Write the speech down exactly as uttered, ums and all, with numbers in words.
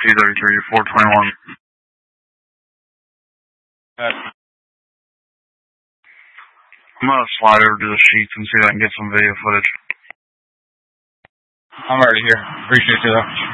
T thirty-three, four twenty-one. Uh, I'm going to slide over to the sheets and see if I can get some video footage. I'm already here. Appreciate you, though.